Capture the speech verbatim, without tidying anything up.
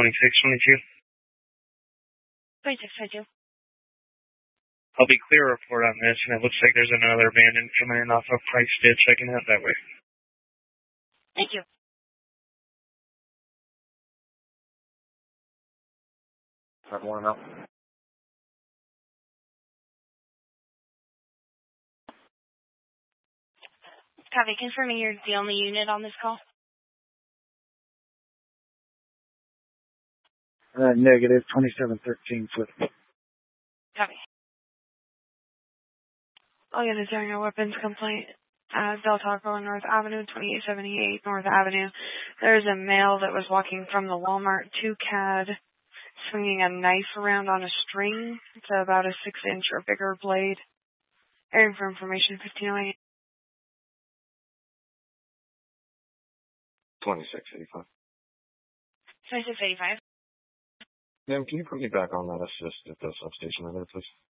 twenty-six twenty-two. twenty-six twenty-two. I'll be clear report on this, and it looks like there's another abandoned coming in off of Price Ditch. I can head that way. Thank you. five one out. Copy. Confirming you're the only unit on this call? Uh, negative, twenty-seven thirteen foot. Copy. I'll get a zero weapons complaint at Del Taco North Avenue, twenty-eight seventy-eight North Avenue. There's a male that was walking from the Walmart to C A D, swinging a knife around on a string. It's about a six inch or bigger blade. Area for information, fifteen oh eight. twenty-six eighty-five. twenty-six eighty-five. Ma'am, can you put me back on that assist at the substation over there, please?